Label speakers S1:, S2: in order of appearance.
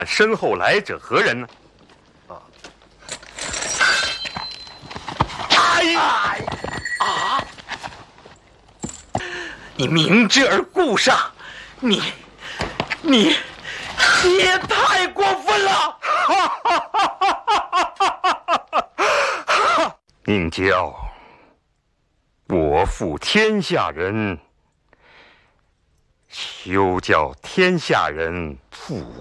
S1: 身后来者何人呢？哎呀！啊！你明知而故杀，你也太过分了！宁娇，我负天下人，休叫天下人负我。